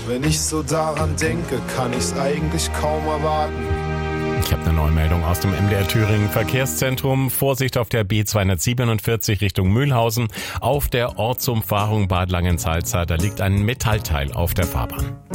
Wenn ich so daran denke, kann ich's eigentlich kaum erwarten. Ich habe eine Neumeldung aus dem MDR Thüringen Verkehrszentrum. Vorsicht auf der B247 Richtung Mühlhausen. Auf der Ortsumfahrung Bad Langensalza, da liegt ein Metallteil auf der Fahrbahn.